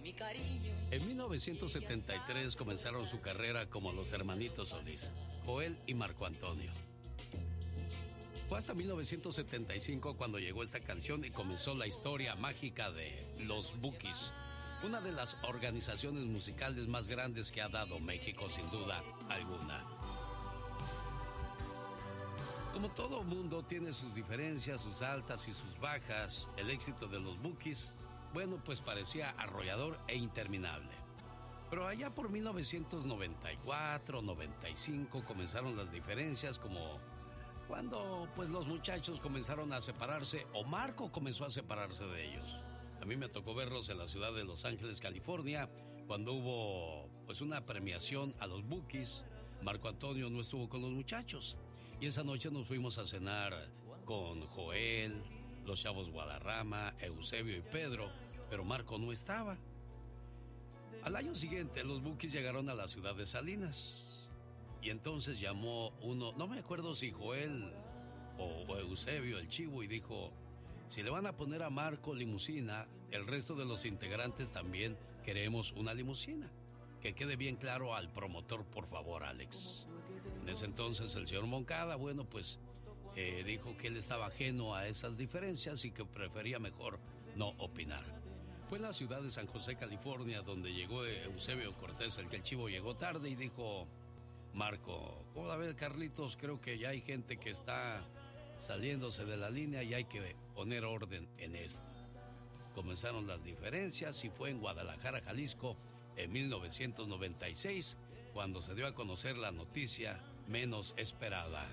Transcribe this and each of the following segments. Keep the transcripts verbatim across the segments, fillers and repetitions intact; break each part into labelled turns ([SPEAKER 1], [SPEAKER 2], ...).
[SPEAKER 1] mi cariño.
[SPEAKER 2] En mil novecientos setenta y tres comenzaron su carrera como los hermanitos Solís, Joel y Marco Antonio. Fue hasta mil novecientos setenta y cinco cuando llegó esta canción y comenzó la historia mágica de Los Bukis, una de las organizaciones musicales más grandes que ha dado México, sin duda alguna. Como todo mundo tiene sus diferencias, sus altas y sus bajas, el éxito de Los Bukis, bueno, pues parecía arrollador e interminable. Pero allá por mil novecientos noventa y cuatro, noventa y cinco comenzaron las diferencias, como cuando pues los muchachos comenzaron a separarse o Marco comenzó a separarse de ellos. A mí me tocó verlos en la ciudad de Los Ángeles, California, cuando hubo pues una premiación a los Bukis. Marco Antonio no estuvo con los muchachos y esa noche nos fuimos a cenar con Joel, los chavos Guadarrama, Eusebio y Pedro, pero Marco no estaba. Al año siguiente los Bukis llegaron a la ciudad de Salinas. Y entonces llamó uno, no me acuerdo si Joel o, o Eusebio, el chivo, y dijo, si le van a poner a Marco limusina, el resto de los integrantes también queremos una limusina. Que quede bien claro al promotor, por favor, Alex. En ese entonces el señor Moncada, bueno, pues eh, dijo que él estaba ajeno a esas diferencias y que prefería mejor no opinar. Fue en la ciudad de San José, California, donde llegó Eusebio Cortés, el que el chivo llegó tarde, y dijo... Marco, ¿cómo la ves, Carlitos? Creo que ya hay gente que está saliéndose de la línea y hay que poner orden en esto. Comenzaron las diferencias y fue en Guadalajara, Jalisco, en mil novecientos noventa y seis, cuando se dio a conocer la noticia menos esperada.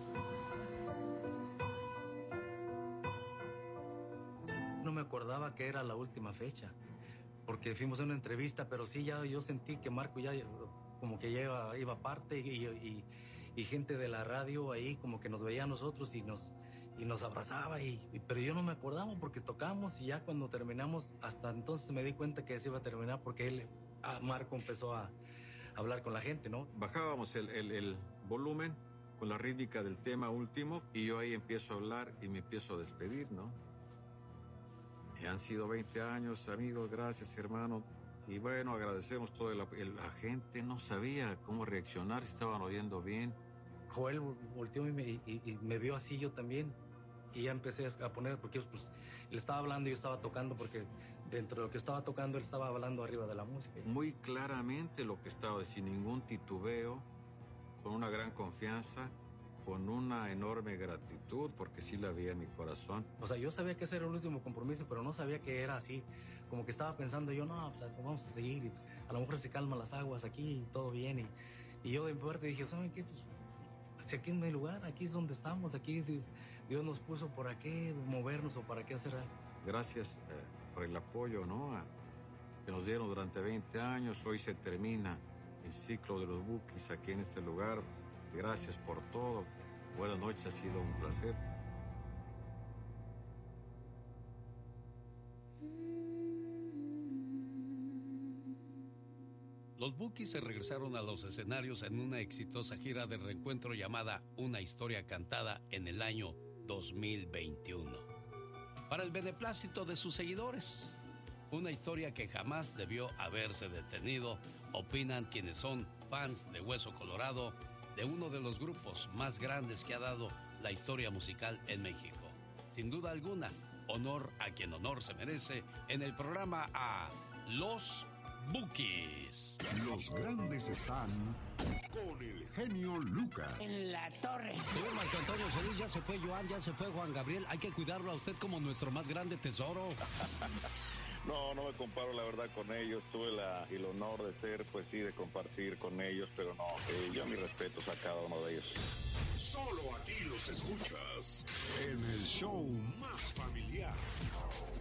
[SPEAKER 3] No me acordaba que era la última fecha, porque fuimos a una entrevista, pero sí, ya yo sentí que Marco ya... como que ya iba, iba aparte y, y, y gente de la radio ahí como que nos veía a nosotros y nos, y nos abrazaba, y, y, pero yo no me acordaba porque tocamos y ya cuando terminamos, hasta entonces me di cuenta que se iba a terminar porque él, ah, Marco empezó a, a hablar con la gente, ¿no?
[SPEAKER 4] Bajábamos el, el, el volumen con la rítmica del tema último y yo ahí empiezo a hablar y me empiezo a despedir, ¿no? Y han sido veinte años, amigos, gracias, hermano. Y bueno, agradecemos todo. El, el, la gente no sabía cómo reaccionar, si estaban oyendo bien.
[SPEAKER 3] Joel volteó y me, y, y me vio así, yo también. Y ya empecé a poner, porque pues, él estaba hablando y yo estaba tocando, porque dentro de lo que estaba tocando, él estaba hablando arriba de la música.
[SPEAKER 4] Muy claramente lo que estaba, sin ningún titubeo, con una gran confianza, con una enorme gratitud, porque sí la había en mi corazón.
[SPEAKER 3] O sea, yo sabía que ese era el último compromiso, pero no sabía que era así. Como que estaba pensando yo, no, pues vamos a seguir, y, pues, a lo mejor se calman las aguas aquí y todo bien. Y, y yo de mi parte dije, ¿saben qué? Pues, si aquí no hay lugar, aquí es donde estamos, aquí Dios nos puso para qué movernos o para qué hacer algo.
[SPEAKER 4] Gracias eh, por el apoyo, ¿no? A, que nos dieron durante veinte años. Hoy se termina el ciclo de los Bukis aquí en este lugar. Gracias por todo. Buenas noches, ha sido un placer.
[SPEAKER 2] Los Bukis se regresaron a los escenarios en una exitosa gira de reencuentro llamada Una Historia Cantada en el año dos mil veintiuno. Para el beneplácito de sus seguidores. Una historia que jamás debió haberse detenido, opinan quienes son fans de Hueso Colorado, de uno de los grupos más grandes que ha dado la historia musical en México. Sin duda alguna, honor a quien honor se merece en el programa a Los Bukis.
[SPEAKER 5] Los grandes están con el genio Lucas.
[SPEAKER 1] En la torre.
[SPEAKER 2] Señor Marco Antonio Solís, ya se fue Joan, ya se fue Juan Gabriel. Hay que cuidarlo a usted como nuestro más grande tesoro.
[SPEAKER 6] No, no me comparo la verdad con ellos. Tuve la, el honor de ser, pues sí, de compartir con ellos, pero no, eh, yo mis respetos a cada uno de ellos.
[SPEAKER 5] Solo aquí los escuchas en el show más familiar.